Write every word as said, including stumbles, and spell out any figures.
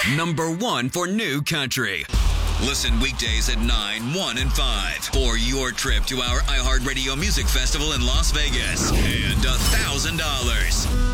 Number one for new country. Listen weekdays at nine, one, and five for your trip to our iHeartRadio Music Festival in Las Vegas and one thousand dollars.